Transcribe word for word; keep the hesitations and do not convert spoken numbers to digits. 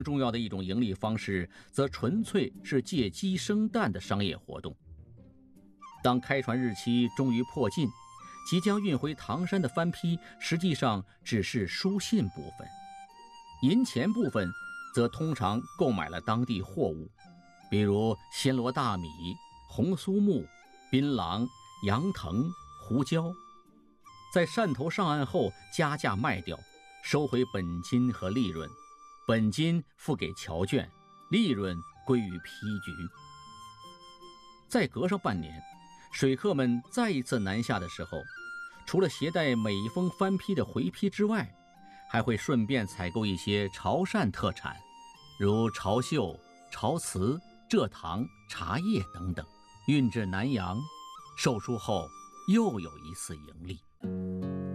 重要的一种盈利方式，则纯粹是借鸡生蛋的商业活动。当开船日期终于迫近，即将运回唐山的番批，实际上只是书信部分，银钱部分则通常购买了当地货物，比如暹罗大米、红苏木、槟榔、杨藤、胡椒，在汕头上岸后加价卖掉，收回本金和利润，本金付给侨眷，利润归于批局。再隔上半年，水客们再一次南下的时候，除了携带每一封番批的回批之外，还会顺便采购一些潮汕特产，如潮绣、潮瓷、蔗糖、茶叶等等，运至南洋，售出后又有一次盈利。